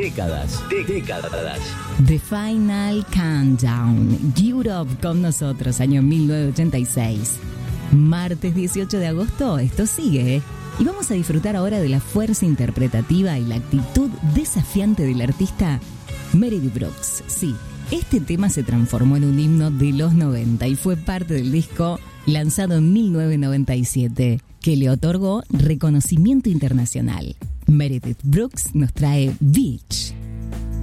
Décadas. The Final Countdown. Europe con nosotros, año 1986. Martes 18 de agosto, esto sigue, ¿eh? Y vamos a disfrutar ahora de la fuerza interpretativa y la actitud desafiante del artista Meredith Brooks. Sí, este tema se transformó en un himno de los 90 y fue parte del disco lanzado en 1997, que le otorgó reconocimiento internacional. Meredith Brooks nos trae Beach.